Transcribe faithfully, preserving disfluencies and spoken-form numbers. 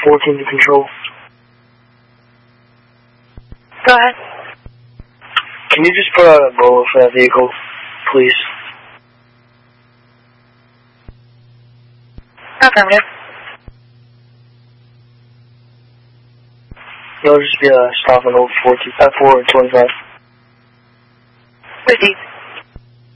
fourteen to control. Go ahead. Can you just put out a bolo for that vehicle, please? Affirmative. It'll just be a stop on Old four twenty-five.